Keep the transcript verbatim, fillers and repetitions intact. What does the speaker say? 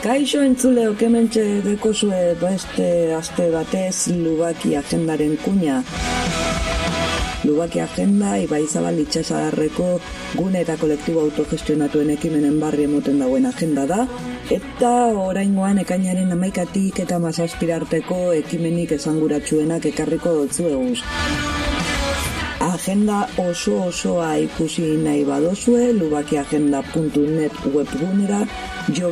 Kaixo entzuleok, hementxe dekozue beste aste batez Lubaki agendaren kuña. Lubaki agenda Ibaizabal itsasadarreko gune eta kolektibo autogestionatuen ekimenen barri emoten dagoen agenda da, eta oraingoan ekainaren hamaikatik eta hamazazpira arteko ekimenik esanguratsuenak ekarriko dotzueguz. Agenda oso osoa ikusi nahi badozue, lubakiagenda puntu net webgunera jo